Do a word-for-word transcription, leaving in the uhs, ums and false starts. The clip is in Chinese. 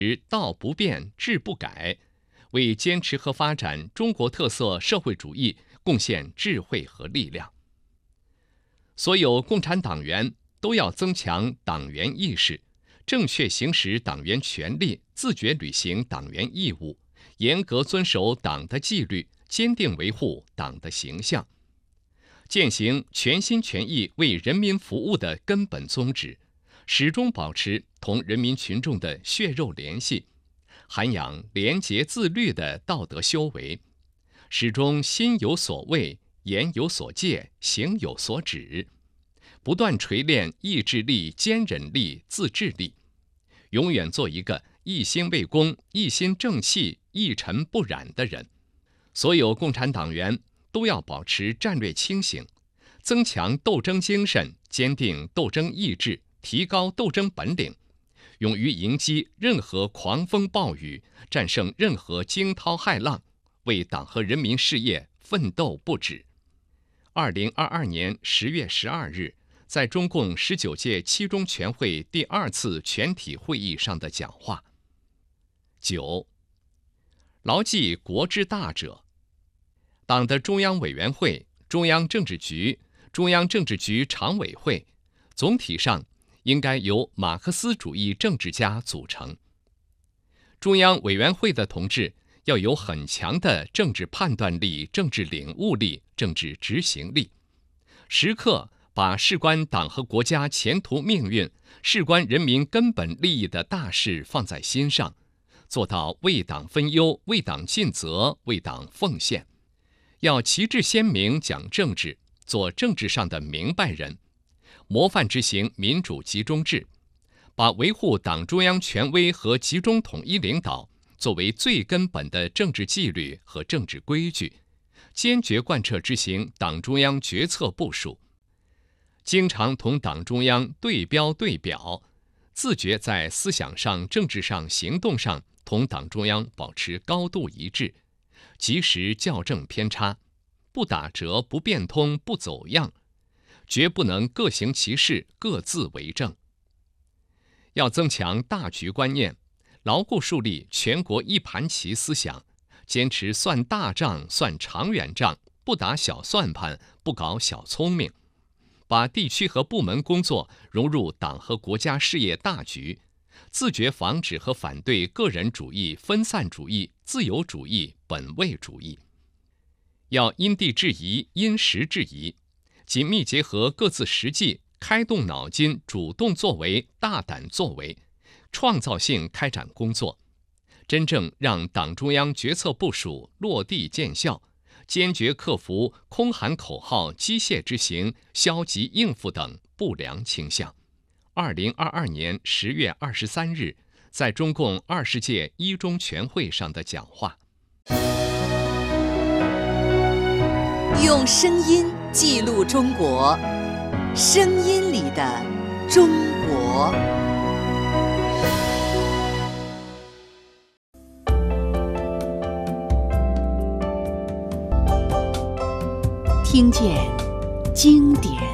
道不变，志不改，为坚持和发展中国特色社会主义贡献智慧和力量。所有共产党员都要增强党员意识，正确行使党员权利，自觉履行党员义务，严格遵守党的纪律，坚定维护党的形象，践行全心全意为人民服务的根本宗旨，始终保持同人民群众的血肉联系，涵养廉洁自律的道德修为，始终心有所畏，言有所戒，行有所指，不断锤炼意志力、坚忍力、自制力，永远做一个一心为公、一心正气、一尘不染的人。所有共产党员都要保持战略清醒，增强斗争精神，坚定斗争意志，提高斗争本领，勇于迎击任何狂风暴雨，战胜任何惊涛骇浪，为党和人民事业奋斗不止。二零二二年十月十二日，在中共十九届七中全会第二次全体会议上的讲话。九，牢记国之大者。党的中央委员会、中央政治局、中央政治局常委会，总体上应该由马克思主义政治家组成。中央委员会的同志要有很强的政治判断力、政治领悟力、政治执行力，时刻把事关党和国家前途命运、事关人民根本利益的大事放在心上，做到为党分忧、为党尽责、为党奉献。要旗帜鲜明讲政治，做政治上的明白人，模范执行民主集中制，把维护党中央权威和集中统一领导作为最根本的政治纪律和政治规矩，坚决贯彻执行党中央决策部署，经常同党中央对标对表，自觉在思想上、政治上、行动上同党中央保持高度一致，及时校正偏差，不打折、不变通、不走样，绝不能各行其事、各自为政。要增强大局观念，牢固树立全国一盘棋思想，坚持算大账、算长远账，不打小算盘，不搞小聪明，把地区和部门工作融入党和国家事业大局，自觉防止和反对个人主义、分散主义、自由主义、本位主义。要因地制宜、因时制宜，紧密结合各自实际，开动脑筋，主动作为，大胆作为，创造性开展工作，真正让党中央决策部署落地见效，坚决克服空喊口号、机械执行、消极应付等不良倾向。二零二二年十月二十三日，在中共二十届一中全会上的讲话。 用声音记录中国，声音里的中国。听见经典